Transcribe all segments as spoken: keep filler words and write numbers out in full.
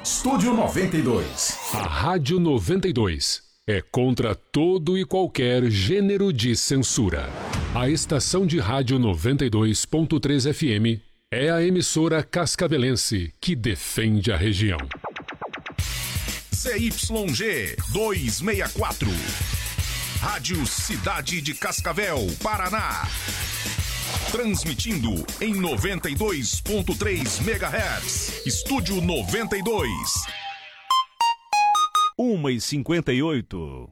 Estúdio noventa e dois. A Rádio noventa e dois é contra todo e qualquer gênero de censura. A estação de rádio noventa e dois ponto três F M é a emissora cascavelense que defende a região. Z Y G duzentos e sessenta e quatro. Rádio Cidade de Cascavel, Paraná. Transmitindo em noventa e dois ponto três megahertz. Estúdio noventa e dois. uma e cinquenta e oito.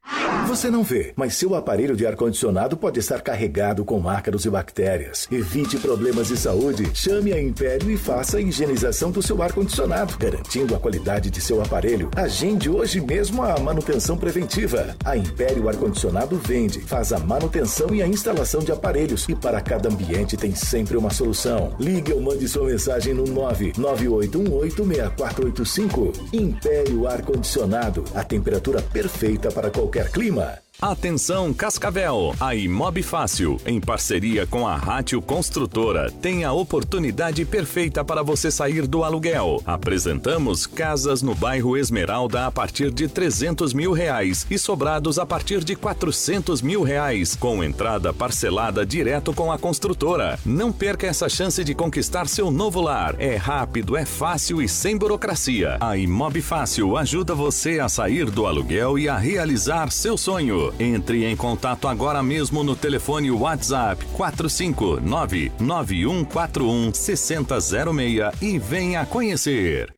Você não vê, mas seu aparelho de ar-condicionado pode estar carregado com ácaros e bactérias. Evite problemas de saúde. Chame a Império e faça a higienização do seu ar-condicionado, garantindo a qualidade de seu aparelho. Agende hoje mesmo a manutenção preventiva. A Império Ar-Condicionado vende, faz a manutenção e a instalação de aparelhos. E para cada ambiente tem sempre uma solução. Ligue ou mande sua mensagem no nove nove oito um oito seis quatro oito cinco. Império Ar-Condicionado, a temperatura perfeita para qualquer clima. Atenção Cascavel, a Imob Fácil, em parceria com a Rátio Construtora, tem a oportunidade perfeita para você sair do aluguel. Apresentamos casas no bairro Esmeralda a partir de trezentos mil reais e sobrados a partir de quatrocentos mil reais, com entrada parcelada direto com a construtora. Não perca essa chance de conquistar seu novo lar. É rápido, é fácil e sem burocracia. A Imob Fácil ajuda você a sair do aluguel e a realizar seu sonho. Entre em contato agora mesmo no telefone WhatsApp quatro cinco nove nove um quatro um seis zero zero seis e venha conhecer.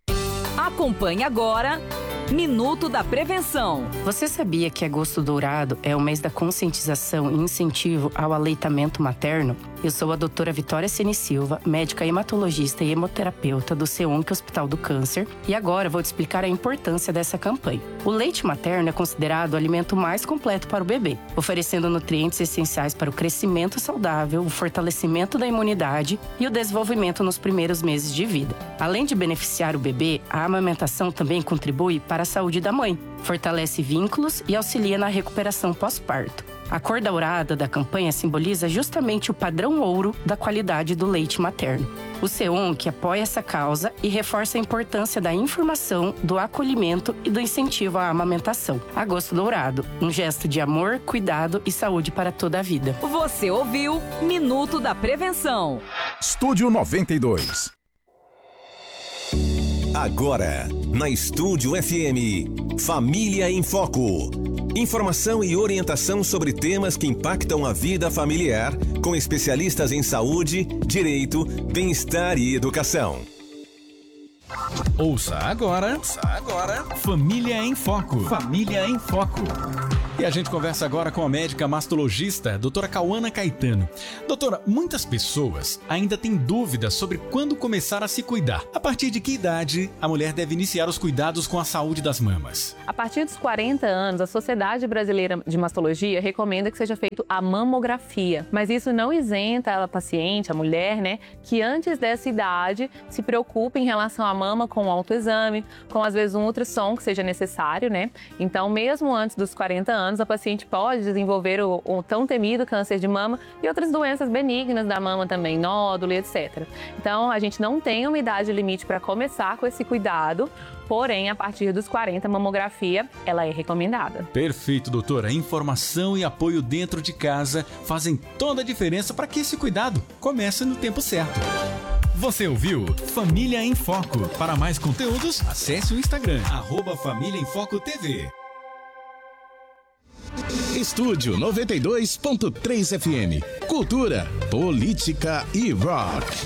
Acompanhe agora Minuto da Prevenção. Você sabia que Agosto Dourado é o mês da conscientização e incentivo ao aleitamento materno? Eu sou a doutora Vitória Ceni Silva, médica hematologista e hemoterapeuta do CEUNC Hospital do Câncer, e agora vou te explicar a importância dessa campanha. O leite materno é considerado o alimento mais completo para o bebê, oferecendo nutrientes essenciais para o crescimento saudável, o fortalecimento da imunidade e o desenvolvimento nos primeiros meses de vida. Além de beneficiar o bebê, a amamentação também contribui para a saúde da mãe, fortalece vínculos e auxilia na recuperação pós-parto. A cor dourada da campanha simboliza justamente o padrão ouro da qualidade do leite materno. O CEUNC apoia essa causa e reforça a importância da informação, do acolhimento e do incentivo à amamentação. Agosto Dourado, um gesto de amor, cuidado e saúde para toda a vida. Você ouviu Minuto da Prevenção. Estúdio noventa e dois. Agora, na Estúdio F M, Família em Foco. Informação e orientação sobre temas que impactam a vida familiar, com especialistas em saúde, direito, bem-estar e educação. Ouça agora, ouça agora, Família em Foco. Família em Foco. E a gente conversa agora com a médica mastologista, doutora Cauana Caetano. Doutora, muitas pessoas ainda têm dúvidas sobre quando começar a se cuidar. A partir de que idade a mulher deve iniciar os cuidados com a saúde das mamas? A partir dos quarenta anos, a Sociedade Brasileira de Mastologia recomenda que seja feita a mamografia. Mas isso não isenta a paciente, a mulher, né, que antes dessa idade se preocupe em relação à mama com um autoexame, com às vezes um ultrassom que seja necessário, né? Então, mesmo antes dos quarenta anos, a paciente pode desenvolver o, o tão temido câncer de mama e outras doenças benignas da mama também, nódulo, etcétera. Então, a gente não tem uma idade limite para começar com esse cuidado, porém, a partir dos quarenta, a mamografia, ela é recomendada. Perfeito, doutora. Informação e apoio dentro de casa fazem toda a diferença para que esse cuidado comece no tempo certo. Você ouviu Família em Foco. Para mais conteúdos, acesse o Instagram, arroba Família em Foco T V. Estúdio noventa e dois ponto três F M. Cultura, política e rock.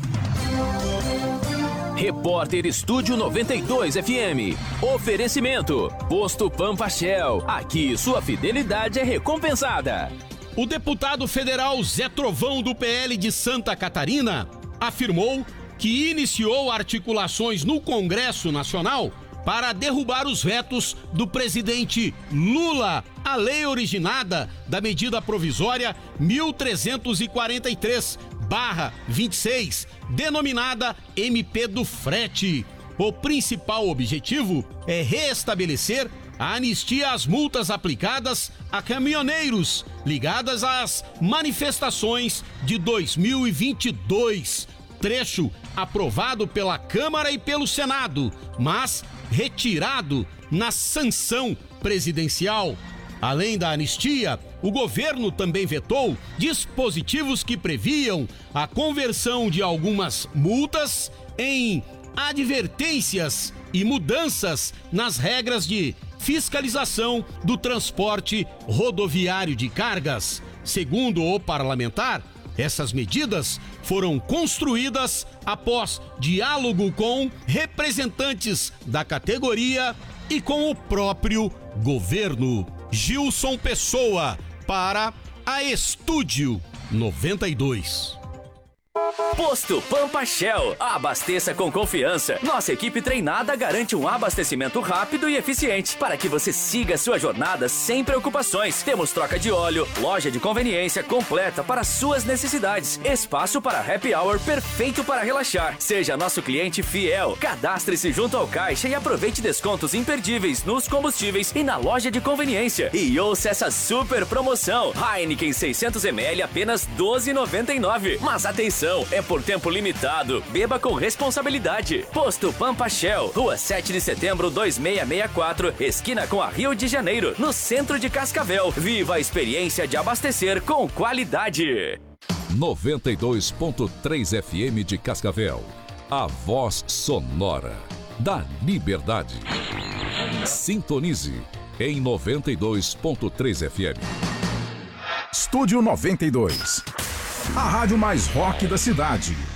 Repórter Estúdio noventa e dois F M. Oferecimento: Posto Pampa Shell. Aqui sua fidelidade é recompensada. O deputado federal Zé Trovão do P L de Santa Catarina afirmou que iniciou articulações no Congresso Nacional para derrubar os vetos do presidente Lula à lei originada da medida provisória mil trezentos e quarenta e três barra vinte e seis, denominada M P do frete. O principal objetivo é reestabelecer a anistia às multas aplicadas a caminhoneiros ligadas às manifestações de dois mil e vinte e dois. trecho aprovado pela Câmara e pelo Senado, mas retirado na sanção presidencial. Além da anistia, o governo também vetou dispositivos que previam a conversão de algumas multas em advertências e mudanças nas regras de fiscalização do transporte rodoviário de cargas. Segundo o parlamentar, essas medidas foram construídas após diálogo com representantes da categoria e com o próprio governo. Gilson Pessoa, para a Estúdio noventa e dois. Posto Pampa Shell. Abasteça com confiança. Nossa equipe treinada garante um abastecimento rápido e eficiente para que você siga sua jornada sem preocupações. Temos troca de óleo, loja de conveniência completa para suas necessidades, espaço para happy hour perfeito para relaxar. Seja nosso cliente fiel. Cadastre-se junto ao caixa e aproveite descontos imperdíveis nos combustíveis e na loja de conveniência. E ouça essa super promoção. Heineken seiscentos mililitros apenas doze reais e noventa e nove centavos. Mas atenção, é por tempo limitado. Beba com responsabilidade. Posto Pampa Shell, Rua sete de setembro, dois seis seis quatro, esquina com a Rio de Janeiro, no centro de Cascavel. Viva a experiência de abastecer com qualidade. noventa e dois ponto três F M de Cascavel. A voz sonora da liberdade. Sintonize em noventa e dois ponto três F M. Estúdio noventa e dois. A rádio mais rock da cidade.